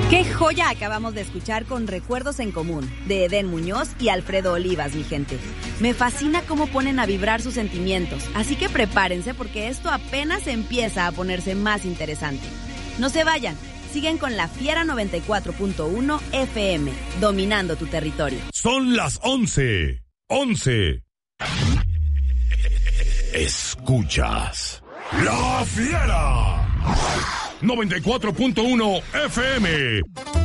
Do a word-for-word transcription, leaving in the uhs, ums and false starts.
¡Qué joya acabamos de escuchar con Recuerdos en Común, de Edén Muñoz y Alfredo Olivas, mi gente! Me fascina cómo ponen a vibrar sus sentimientos, así que prepárense porque esto apenas empieza a ponerse más interesante. No se vayan, siguen con La Fiera noventa y cuatro punto uno F M, dominando tu territorio. Son las once. once. Escuchas La Fiera noventa y cuatro punto uno F M.